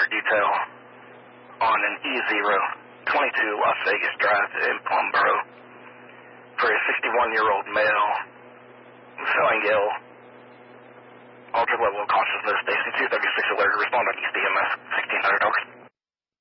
detail on an E0, 22 Las Vegas Drive in Plumboro for a 61-year-old male feeling ill. Altered level of consciousness, Stacy 236 alert, respond on East EMS, $1,600.